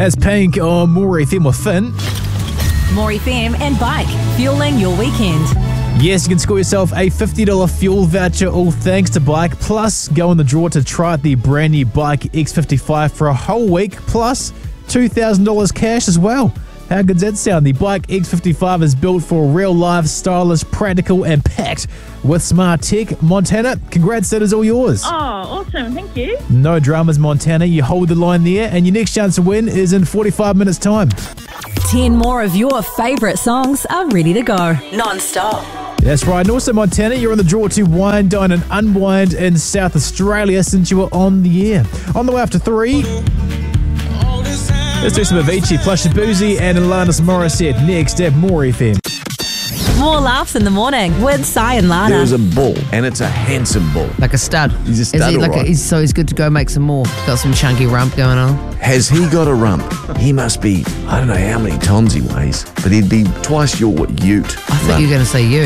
That's Pink on More FM with Finn. More FM and Bike, fueling your weekend. Yes, you can score yourself a $50 fuel voucher, all thanks to Bike. Plus, go in the draw to try out the brand new Bike X55 for a whole week, plus $2,000 cash as well. How good does that sound? The Bike X55 is built for real life, stylish, practical, and packed with smart tech. Montana, congrats, that is all yours. Oh, awesome. Thank you. No dramas, Montana. You hold the line there, and your next chance to win is in 45 minutes' time. 10 more of your favourite songs are ready to go, non-stop. That's right. And also, Montana, you're on the draw to Wine, Dine and Unwind in South Australia since you were on the air. On the way after 3... let's do some Avicii, plus Shabuzi and Alanis Morissette next at More FM. More laughs in the morning with Sai and Lana. There's a bull, and it's a handsome bull. Like a stud. He's a stud, Is he like right? so he's good to go make some more. Got some chunky rump going on. Has he got a rump? He must be, I don't know how many tons he weighs, but he'd be twice your ute. I thought you were going to say you.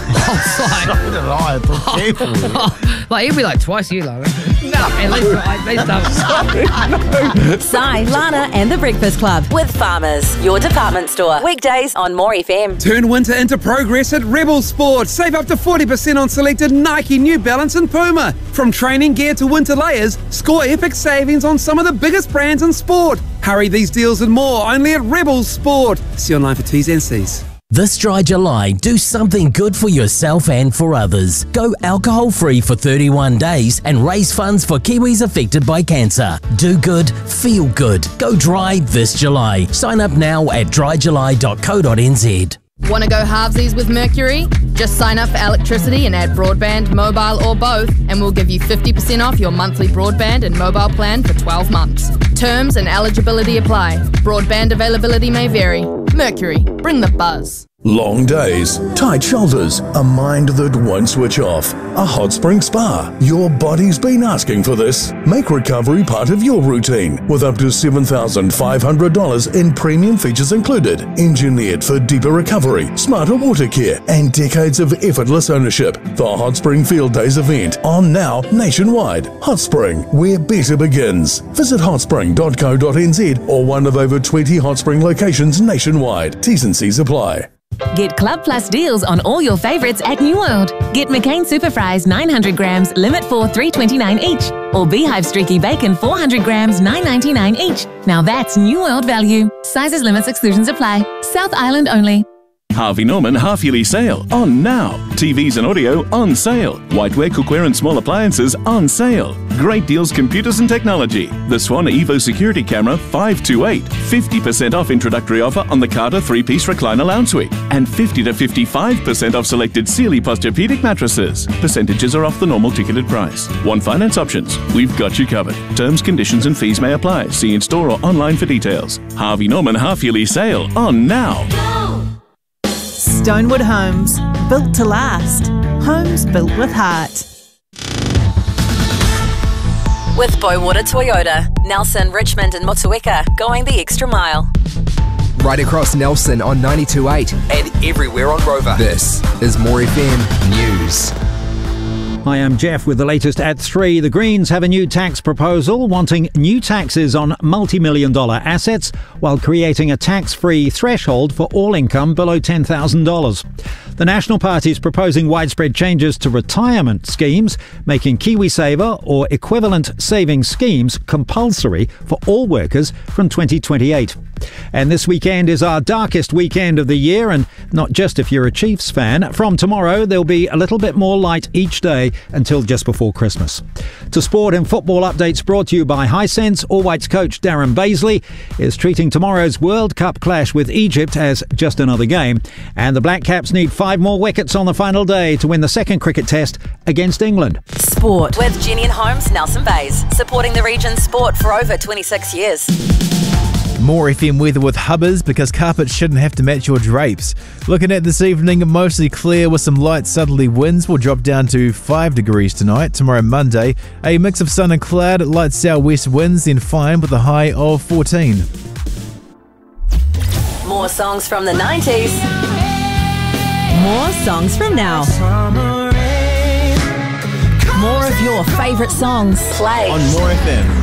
Like, he'd be like twice you, Lana. No, at least don't. Sai, Lana and the Breakfast Club with Farmers, your department store. Weekdays on More FM. Turn winter into progress at Rebel Sport. Save up to 40% on selected Nike, New Balance and Puma. From training gear to winter layers, score epic savings on some of the biggest brands in sport. Hurry these deals and more only at Rebel Sport. See online for T's and C's. This dry July, do something good for yourself and for others. Go alcohol-free for 31 days and raise funds for Kiwis affected by cancer. Do good, feel good. Go dry this July. Sign up now at dryjuly.co.nz. Want to go halvesies with Mercury? Just sign up for electricity and add broadband, mobile or both, and we'll give you 50% off your monthly broadband and mobile plan for 12 months. Terms and eligibility apply. Broadband availability may vary. Mercury, bring the buzz. Long days, tight shoulders, a mind that won't switch off. A hot spring spa. Your body's been asking for this. Make recovery part of your routine with up to $7,500 in premium features included. Engineered for deeper recovery, smarter water care, and decades of effortless ownership. The Hot Spring Field Days event on now nationwide. Hot Spring, where better begins. Visit hotspring.co.nz or one of over 20 Hot Spring locations nationwide. T's and C's apply. Get Club Plus deals on all your favourites at New World. Get McCain Super Fries 900 grams, limit for $3.29 each. Or Beehive Streaky Bacon 400 grams, $9.99 each. Now that's New World value. Sizes, limits, exclusions apply. South Island only. Harvey Norman half-yearly sale on now. TVs and audio on sale. Whiteware, cookware and small appliances on sale. Great deals, computers and technology. The Swan Evo security camera 528. 50% off introductory offer on the Carter 3-piece recliner lounge suite. And 50 to 55% off selected Sealy Posturepedic mattresses. Percentages are off the normal ticketed price. Want finance options? We've got you covered. Terms, conditions and fees may apply. See in store or online for details. Harvey Norman half-yearly sale on now. Stonewood Homes, built to last. Homes built with heart. With Bowater Toyota, Nelson, Richmond and Motueka, going the extra mile. Right across Nelson on 92.8 and everywhere on Rover. This is More FM News. Hi, I'm Jeff with the latest at 3. The Greens have a new tax proposal wanting new taxes on multi-million-dollar assets while creating a tax-free threshold for all income below $10,000. The National Party is proposing widespread changes to retirement schemes, making KiwiSaver or equivalent savings schemes compulsory for all workers from 2028. And this weekend is our darkest weekend of the year, and not just if you're a Chiefs fan. From tomorrow, there'll be a little bit more light each day until just before Christmas. To sport and football updates brought to you by Hisense. All Whites coach Darren Baisley is treating tomorrow's World Cup clash with Egypt as just another game. And the Black Caps need 5 more wickets on the final day to win the second cricket test against England. Sport with Jenny and Holmes, Nelson Bays, supporting the region's sport for over 26 years. More FM weather with Hubbers, because carpet shouldn't have to match your drapes. Looking at this evening, mostly clear with some light southerly winds. Will drop down to 5 degrees tonight. Tomorrow Monday, a mix of sun and cloud, light southwest winds, then fine with a high of 14. More songs from the 90s. More songs from now. More of your favourite songs. Play on More FM.